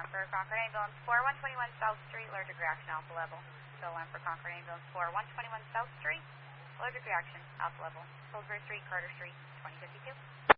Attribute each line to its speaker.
Speaker 1: for Concord Ambulance 4121 South Street, allergic reaction alpha level. Still on for Concord Ambulance 4121 South Street, allergic reaction alpha level. Pillsbury Street, Carter Street, 2052.